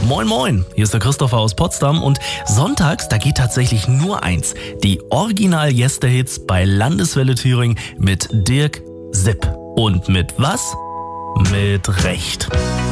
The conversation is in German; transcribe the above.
Moin moin, hier ist der Christopher aus Potsdam und sonntags, da geht tatsächlich nur eins. Die Original-Jester-Hits bei Landeswelle Thüringen mit Dirk Sipp. Und mit was? Mit Recht.